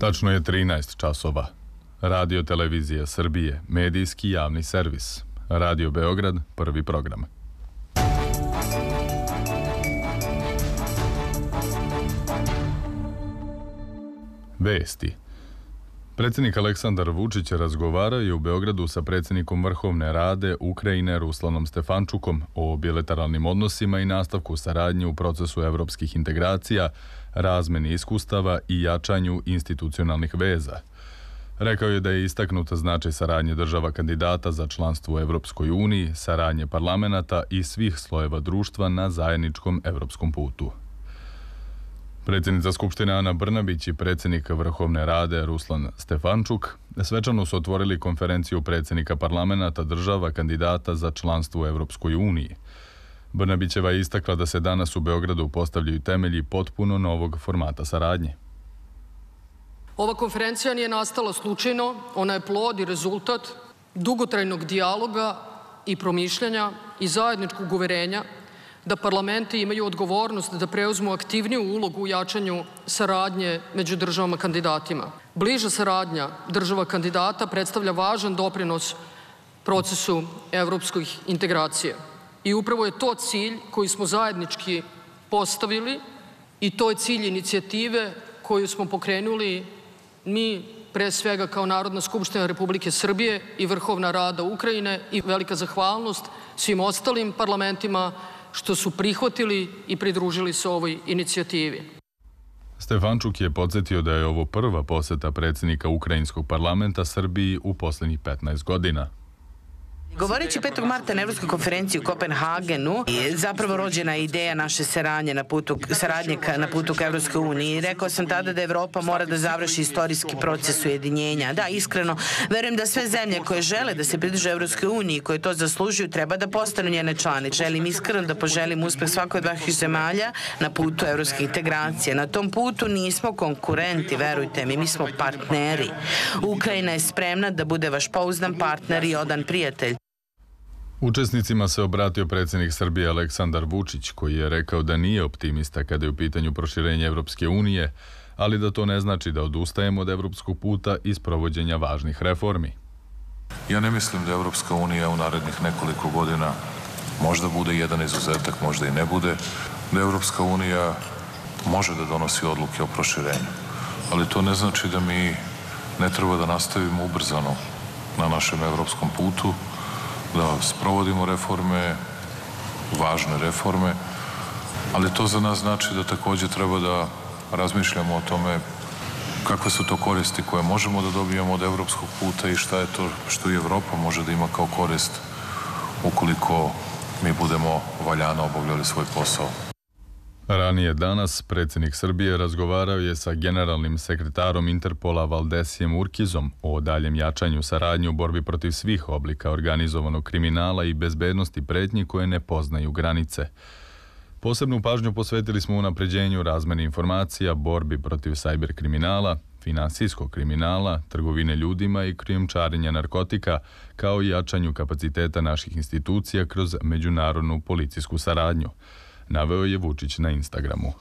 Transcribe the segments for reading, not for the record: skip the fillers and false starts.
Tačno je 13 časova. Radio Televizija Srbije, medijski javni servis. Radio Beograd, prvi program. Vesti. Predsjednik Aleksandar Vučić razgovarao je u Beogradu sa predsjednikom Vrhovne Rade Ukrajine Ruslanom Stefančukom o bilateralnim odnosima i nastavku saradnje u procesu evropskih integracija, razmeni iskustava i jačanju institucionalnih veza. Rekao je da je istaknuta značaj saradnje država kandidata za članstvo u Evropskoj uniji, saradnje parlamenata i svih slojeva društva na zajedničkom evropskom putu. Predsjednica Skupštine Ana Brnabić i predsjednik Vrhovne Rade Ruslan Stefančuk svečano su otvorili konferenciju predsjednika parlamenta država kandidata za članstvo u Evropskoj uniji. Brnabićeva je istakla da se danas u Beogradu postavljaju temelji potpuno novog formata saradnje. Ova konferencija nije nastala slučajno, ona je plod i rezultat dugotrajnog dijaloga i promišljanja i zajedničkog uverenja da parlamenti imaju odgovornost da preuzmu aktivniju ulogu u jačanju saradnje među državama kandidatima. Bliža saradnja država kandidata predstavlja važan doprinos procesu evropskih integracija. I upravo je to cilj koji smo zajednički postavili i to je cilj inicijative koju smo pokrenuli mi, pre svega kao Narodna skupština Republike Srbije i Vrhovna Rada Ukrajine, i velika zahvalnost svim ostalim parlamentima što su prihvatili i pridružili se ovoj inicijativi. Stefančuk je podsjetio da je ovo prva poseta predsjednika Ukrajinskog parlamenta Srbiji u posljednjih 15 godina. Govoreći 5. marta na Evropskoj konferenciji u Kopenhagenu je zapravo rođena ideja naše saradnje na putu ka Evropskoj uniji. Rekao sam tada da Evropa mora da završi istorijski proces ujedinjenja. Da, iskreno, verujem da sve zemlje koje žele da se pridruže Evropskoj uniji, koje to zaslužuju, treba da postanu njene članice. Želim iskreno da poželim uspeh svakoj od vaših zemalja na putu evropske integracije. Na tom putu nismo konkurenti, verujte mi smo partneri. Ukrajina je spremna da bude vaš pouzdan partner i odan prijatelj. Učesnicima se obratio predsjednik Srbije Aleksandar Vučić, koji je rekao da nije optimista kada je u pitanju proširenja Evropske unije, ali da to ne znači da odustajemo od evropskog puta i sprovođenja važnih reformi. Ja ne mislim da Evropska unija u narednih nekoliko godina možda bude jedan izuzetak, možda i ne bude, da Evropska unija može da donosi odluke o proširenju. Ali to ne znači da mi ne treba da nastavimo ubrzano na našem evropskom putu, da sprovodimo reforme, važne reforme, ali to za nas znači da također treba da razmišljamo o tome kakve su to koristi koje možemo da dobijemo od evropskog puta i šta je to što i Evropa može da ima kao korist ukoliko mi budemo valjano obavljali svoj posao. Ranije danas predsjednik Srbije razgovarao je sa generalnim sekretarom Interpola Valdesijem Urkizom o daljem jačanju saradnje u borbi protiv svih oblika organizovanog kriminala i bezbednosti pretnji koje ne poznaju granice. Posebnu pažnju posvetili smo unapređenju razmene informacija, borbi protiv sajber kriminala, finansijskog kriminala, trgovine ljudima i krijumčarenja narkotika, kao i jačanju kapaciteta naših institucija kroz međunarodnu policijsku saradnju, naveo je Vučić na Instagramu.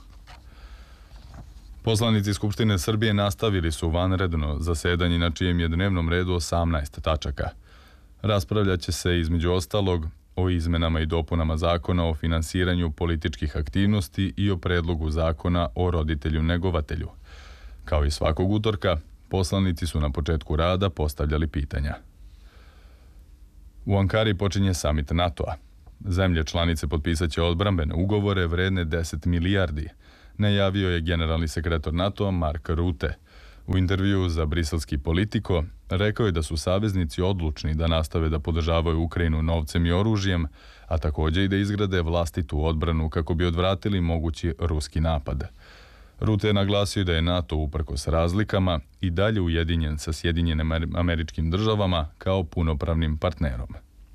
Poslanici Skupštine Srbije nastavili su vanredno zasedanje na čijem je dnevnom redu 18 tačaka. Raspravljaće se između ostalog o izmenama i dopunama zakona o finansiranju političkih aktivnosti i o predlogu zakona o roditelju negovatelju. Kao i svakog utorka, poslanici su na početku rada postavljali pitanja. U Ankari počinje samit NATO-a. Zemlje članice potpisat će odbrambene ugovore vredne 10 milijardi, najavio je generalni sekretar NATO-a Mark Rutte. U intervjuu za briselski Politico rekao je da su saveznici odlučni da nastave da podržavaju Ukrajinu novcem i oružjem, a također i da izgrade vlastitu odbranu kako bi odvratili mogući ruski napad. Rutte je naglasio da je NATO uprkos razlikama i dalje ujedinjen sa Sjedinjenim Američkim Državama kao punopravnim partnerom.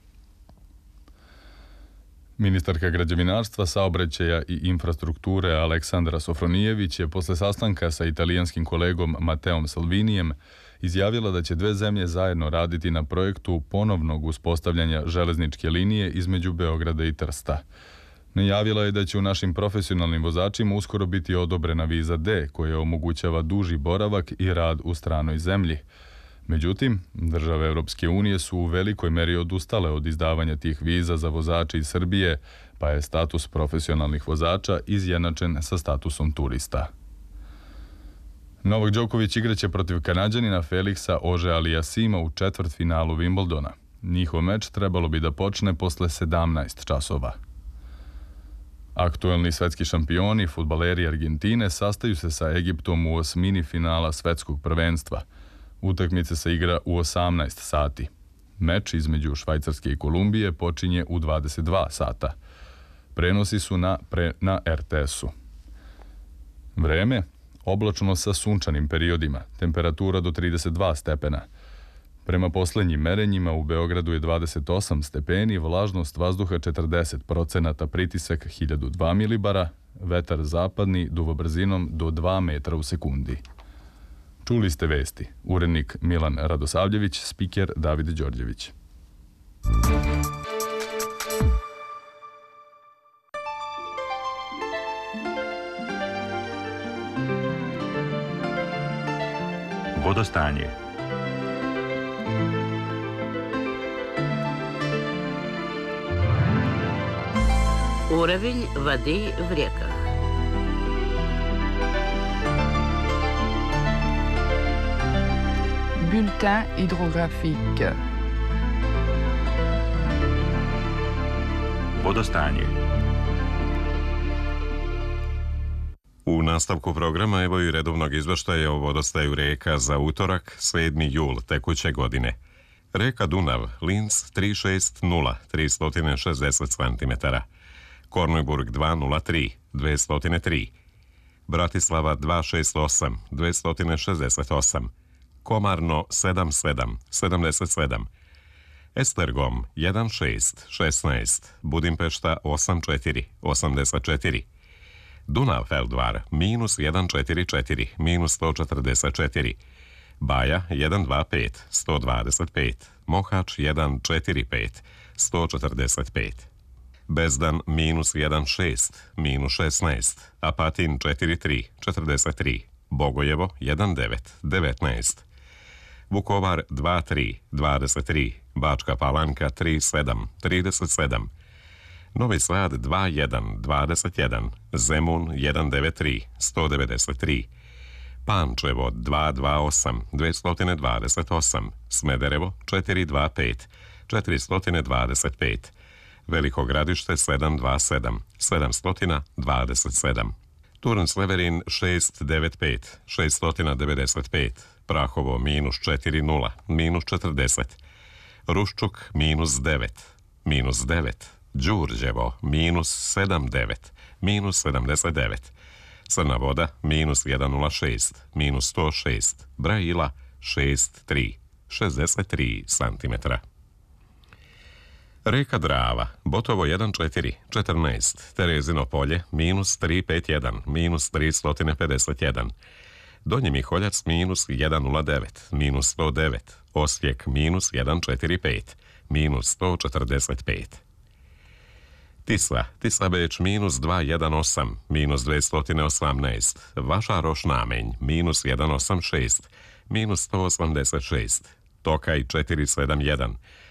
Ministarka građevinarstva, saobraćaja i infrastrukture Aleksandra Sofronijević je posle sastanka sa italijanskim kolegom Mateom Salvinijem izjavila da će dve zemlje zajedno raditi na projektu ponovnog uspostavljanja železničke linije između Beograda i Trsta. Najavila je da će u našim profesionalnim vozačima uskoro biti odobrena viza D, koja omogućava duži boravak i rad u stranoj zemlji. Međutim, države Europske unije su u velikoj meri odustale od izdavanja tih viza za vozače iz Srbije, pa je status profesionalnih vozača izjednačen sa statusom turista. Novak Đoković igraće protiv Kanađanina Felixa Auger-Aliassima u četvrtfinalu Wimbledona. Njihov meč trebalo bi da počne posle 17 časova. Aktuelni svetski šampioni, fudbaleri Argentine, sastaju se sa Egiptom u osmini finala svetskog prvenstva. Utakmica se igra u 18 sati. Meč između Švajcarske i Kolumbije počinje u 22 sata. Prenosi su na RTS-u. Vreme? Oblačno sa sunčanim periodima. Temperatura do 32 stepena. Prema poslednjim merenjima u Beogradu je 28 stepeni, vlažnost vazduha 40%, pritisak 1002 milibara, vetar zapadni duva brzinom do 2 metra u sekundi. Čuli ste vesti. Urednik Milan Radosavljević, spiker David Đorđević. Vodostanje. Уровень воды в реках. Bulletin hydrographique. Vodostanje. U nastavku programa evo i redovnog izveštaja o vodostaju reka za utorak, 7. jul tekuće godine. Reka Dunav, Linz 360, 360 cm. Kornojburg 203, 203. Bratislava 268, 268. Komarno 77, 77. Estergom 16, 16. Budimpešta 84, 84. Dunavfeldvar -144, -144. Baja 125, 125. Mohač 145, 145. Bezdan -16, -16. Apatin 43, 43. Bogojevo 19, 19. Vukovar 23, 23. Bačka Palanka 37, 37. Novi Sad 21, 21. Zemun 193, 193. Pančevo 228, 228. Smederevo 425, 425. Veliko Gradište 727, 727. Turn Severin 695, 695. Prahovo -40, -40. Ruščuk -9, -9. Đurđevo -79, -79. Crna Voda -106, -106. Brajila 63, 63 cm. Reka Drava, Botovo 14, 14. Terezino polje -351, -351. Donji Miholjac -109, -109. Osijek -145, -145. Tisla Beč -218, -218. Vašaroš Namenj -186, -186. Tokaj 471,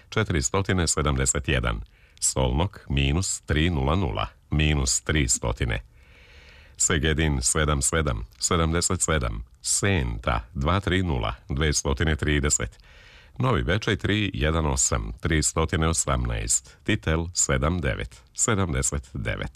471. Solnok -300, -300. Segedin 77, 77. Senta 230, 230. Novi Bečej 318, 318. Titel 79, 79.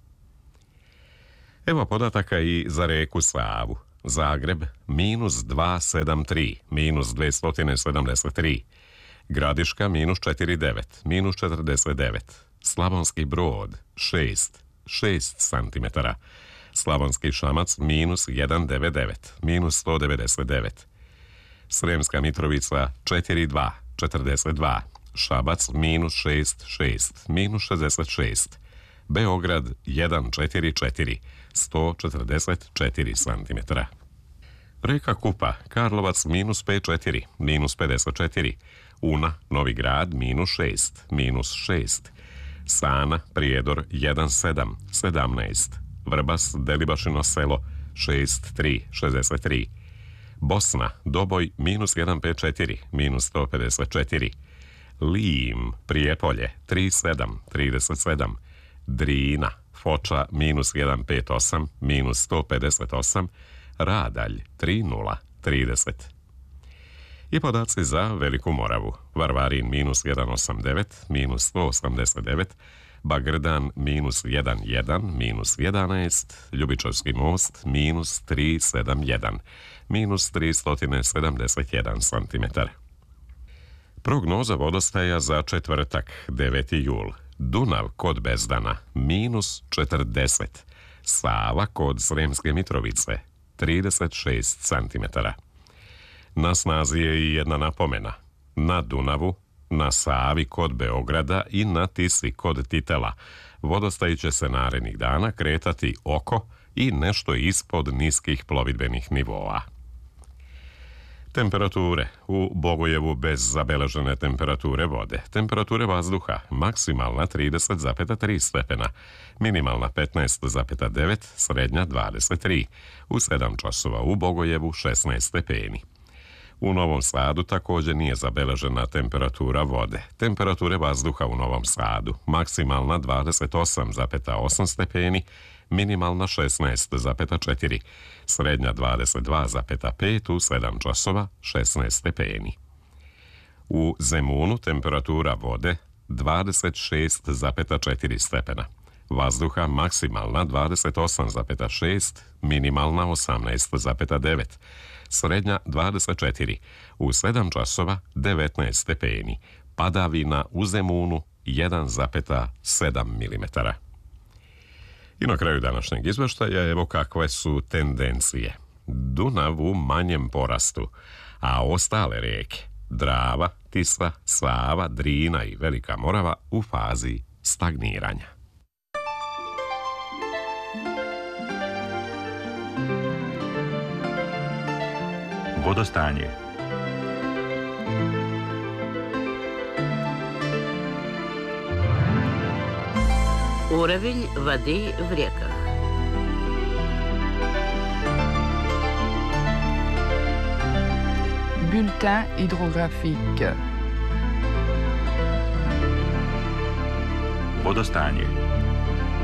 Evo podataka i za reku Savu. Zagreb -273, -273. Gradiška -49, -49. Slavonski Brod 6, 6 cm. Slavonski Šamac -199, -199. Sremska Mitrovica 42, 42. Šabac -66, -66. Beograd 144, 144 cm. Reka Kupa, Karlovac -54, -54. Una, Novi Grad -6, -6. Sana, Prijedor 1,7, 17. Vrbas, Delibašino selo 6,3, 63. Bosna, Doboj minus 154, minus 154. Lim, Prijepolje 3,7, 37. Drina, Foča minus 158, minus 158. Radalj 3,0, 30. I podaci za Veliku Moravu. Varvarin minus 189, minus 189. Bagrdan minus 1,1, minus 11. Ljubičevski most minus 3,71, minus 371 cm. Prognoza vodostaja za četvrtak, 9. jul. Dunav kod Bezdana minus 40. Sava kod Sremske Mitrovice 36 cm. Na snazi je i jedna napomena. Na Dunavu, na Savi kod Beograda i na Tisi kod Titela vodostaj će se narednih dana kretati oko i nešto ispod niskih plovidbenih nivoa. Temperature. U Bogojevu bez zabeležene temperature vode. Temperature vazduha maksimalna 30,3 stepena, minimalna 15,9, srednja 23. U 7 časova u Bogojevu 16 stepeni. U Novom Sadu također nije zabeležena temperatura vode. Temperature vazduha u Novom Sadu maksimalna 28,8 stepeni, minimalna 16,4, srednja 22,5, u 7 časova 16 stepeni. U Zemunu temperatura vode 26,4 stepena, vazduha maksimalna 28,6, minimalna 18,9, srednja 24, u 7 časova 19 stepeni, padavina u Zemunu 1,7 mm. I na kraju današnjeg izveštaja evo kakve su tendencije. Dunav u manjem porastu, a ostale rijeke Drava, Tisa, Sava, Drina i Velika Morava u fazi stagniranja. Vodostanje. Уровень воды в реках. Bulletin hydrographique. Vodostanje.